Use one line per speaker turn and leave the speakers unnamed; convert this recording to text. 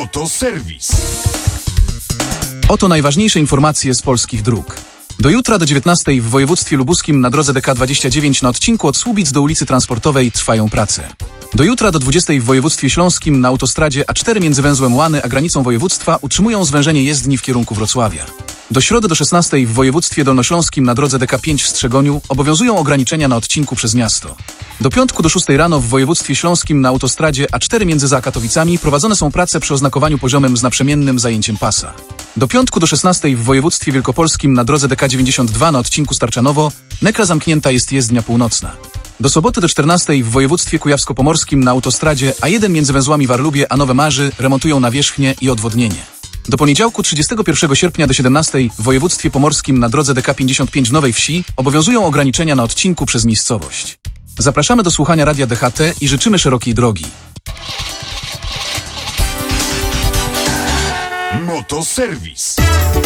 Motoserwis.
Oto najważniejsze informacje z polskich dróg. Do jutra do 19:00 w województwie lubuskim na drodze DK29 na odcinku od Słubic do ulicy Transportowej trwają prace. Do jutra do 20:00 w województwie śląskim na autostradzie A4 między węzłem Łany a granicą województwa utrzymują zwężenie jezdni w kierunku Wrocławia. Do środy do 16:00 w województwie dolnośląskim na drodze DK5 w Strzegoniu obowiązują ograniczenia na odcinku przez miasto. Do piątku do 6:00 rano w województwie śląskim na autostradzie A4 między Zakatowicami prowadzone są prace przy oznakowaniu poziomym z naprzemiennym zajęciem pasa. Do piątku do 16:00 w województwie wielkopolskim na drodze DK92 na odcinku Starczanowo Nekra zamknięta jest jezdnia północna. Do soboty do 14:00 w województwie kujawsko-pomorskim na autostradzie A1 między węzłami Warlubie a Nowe Marzy remontują nawierzchnię i odwodnienie. Do poniedziałku 31 sierpnia do 17:00 w województwie pomorskim na drodze DK55 w Nowej Wsi obowiązują ograniczenia na odcinku przez miejscowość. Zapraszamy do słuchania radia DHT i życzymy szerokiej drogi.
Motoserwis.